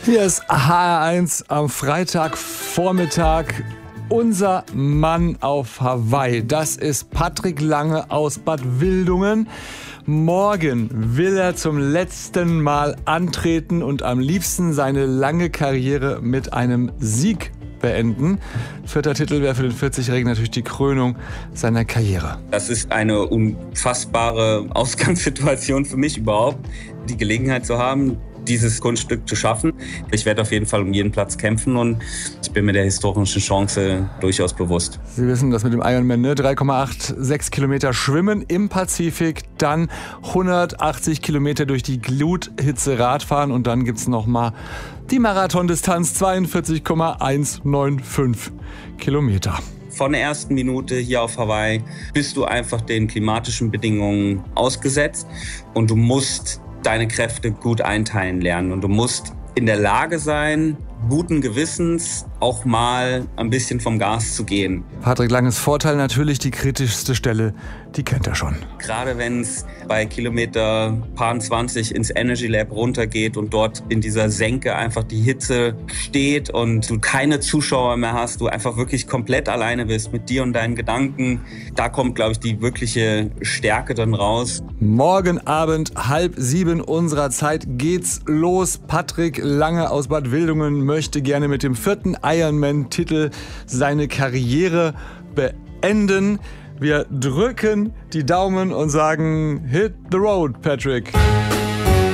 Hier ist HR1 am Freitagvormittag. Unser Mann auf Hawaii, das ist Patrick Lange aus Bad Wildungen. Morgen will er zum letzten Mal antreten und am liebsten seine lange Karriere mit einem Sieg beenden. 4. Titel wäre für den 40-Jährigen natürlich die Krönung seiner Karriere. Das ist eine unfassbare Ausgangssituation für mich überhaupt, die Gelegenheit zu haben, dieses Kunststück zu schaffen. Ich werde auf jeden Fall um jeden Platz kämpfen und ich bin mir der historischen Chance durchaus bewusst. Sie wissen das mit dem Ironman, ne? 3,86 Kilometer schwimmen im Pazifik, dann 180 Kilometer durch die Gluthitze Radfahren und dann gibt's noch mal die Marathondistanz 42,195 Kilometer. Von der ersten Minute hier auf Hawaii bist du einfach den klimatischen Bedingungen ausgesetzt und du musst deine Kräfte gut einteilen lernen und du musst in der Lage sein, guten Gewissens auch mal ein bisschen vom Gas zu gehen. Patrick Langes Vorteil natürlich die kritischste Stelle, die kennt er schon. Gerade wenn es bei Kilometer 20 ins Energy Lab runtergeht und dort in dieser Senke einfach die Hitze steht und du keine Zuschauer mehr hast, du einfach wirklich komplett alleine bist mit dir und deinen Gedanken, da kommt, glaube ich, die wirkliche Stärke dann raus. Morgen Abend 6:30 unserer Zeit geht's los. Patrick Lange aus Bad Wildungen möchte gerne mit dem 4. Ironman-Titel seine Karriere beenden. Wir drücken die Daumen und sagen, hit the road, Patrick.